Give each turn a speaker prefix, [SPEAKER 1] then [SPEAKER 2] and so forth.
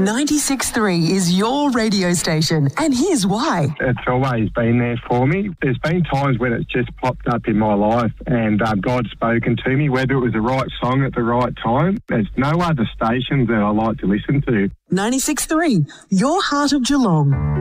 [SPEAKER 1] 96.3 is your radio station, and here's why.
[SPEAKER 2] It's always been there for me. There's been times when it's just popped up in my life and God's spoken to me, whether it was the right song at the right time. There's no other stations that I like to listen to.
[SPEAKER 1] 96.3, your heart of Geelong.